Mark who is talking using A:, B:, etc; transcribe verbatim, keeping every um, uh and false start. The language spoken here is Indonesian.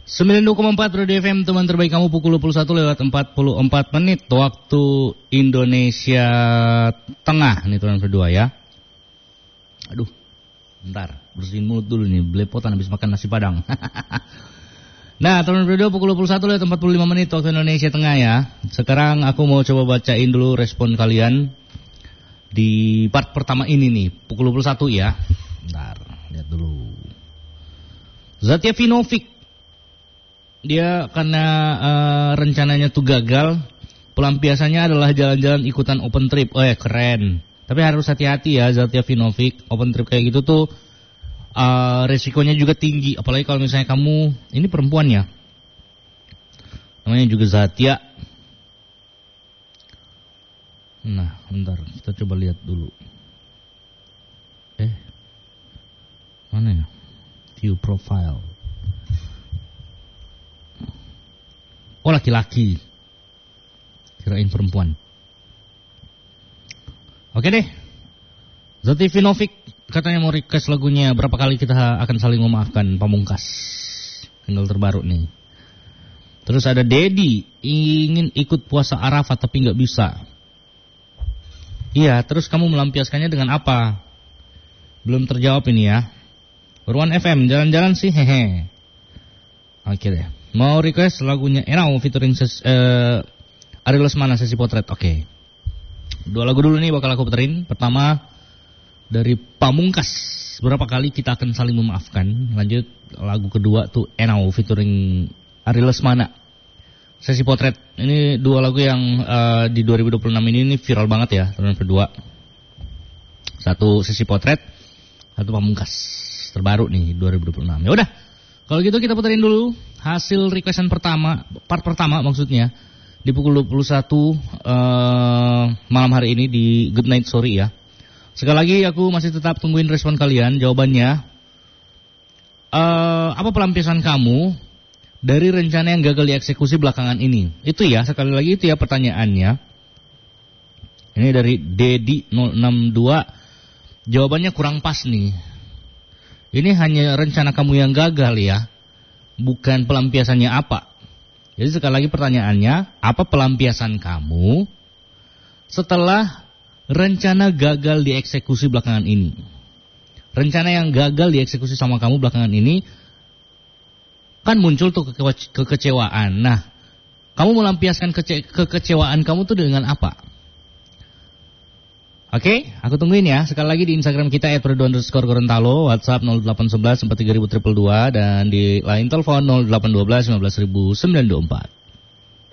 A: sembilan puluh dua koma empat Radio F M, teman terbaik kamu, pukul dua puluh satu lewat empat puluh empat menit waktu Indonesia Tengah. Ini teman berdua ya. Aduh, bentar, bersihin mulut dulu nih, belepotan habis makan nasi padang. Nah, teman berdua, pukul dua puluh satu lewat empat puluh lima menit waktu Indonesia Tengah ya. Sekarang aku mau coba bacain dulu respon kalian di part pertama ini nih, pukul dua puluh satu ya. Bentar, lihat dulu. Zatya Vinovic, dia karena uh, rencananya tuh gagal, pelampiasannya adalah jalan-jalan ikutan open trip. Oh ya, keren. Tapi harus hati-hati ya Zatya Vinovic. Open trip kayak gitu tuh uh, resikonya juga tinggi. Apalagi kalau misalnya kamu, ini perempuan ya, namanya juga Zatya. Nah, bentar, kita coba lihat dulu. Eh, mana ya? View profile. Oh, laki-laki. Kirain perempuan. Oke deh. Zatya Vinovic katanya mau request lagunya Berapa Kali Kita Akan Saling Memaafkan, Pamungkas. Single terbaru nih. Terus ada Dedi, ingin ikut puasa Arafah tapi gak bisa. Iya, terus kamu melampiaskannya dengan apa? Belum terjawab ini ya. Ruan F M, jalan-jalan sih hehe. Oke deh. Mau request lagunya Enau featuring ses, uh, Ari Lesmana, Sesi Potret. Oke. Dua lagu dulu nih bakal aku puterin. Pertama dari Pamungkas, Berapa Kali Kita Akan Saling Memaafkan. Lanjut lagu kedua tuh Enau featuring Ari Lesmana, Sesi Potret. Ini dua lagu yang uh, di dua ribu dua puluh enam ini, ini viral banget ya, teman berdua. Satu Sesi Potret, satu Pamungkas. Terbaru nih dua ribu dua puluh enam. Ya udah. Kalau gitu kita puterin dulu hasil requestan pertama, part pertama maksudnya, di pukul dua puluh satu uh, malam hari ini di Good Night Sorry ya. Sekali lagi aku masih tetap tungguin respon kalian. Jawabannya, uh, apa pelampiasan kamu dari rencana yang gagal dieksekusi belakangan ini? Itu ya, sekali lagi itu ya pertanyaannya. Ini dari Dedi nol enam dua. Jawabannya kurang pas nih. Ini hanya rencana kamu yang gagal ya, bukan pelampiasannya apa. Jadi sekali lagi pertanyaannya, apa pelampiasan kamu setelah rencana gagal dieksekusi belakangan ini? Rencana yang gagal dieksekusi sama kamu belakangan ini, kan muncul tuh keke- kekecewaan. Nah, kamu melampiaskan kece- kekecewaan kamu tuh dengan apa? Oke, aku tungguin ya. Sekali lagi di Instagram kita et perdo underscore gorontalo, WhatsApp nol delapan satu satu empat tiga nol nol nol dua, dan di line telepon nol delapan satu dua sembilan belas sembilan dua empat.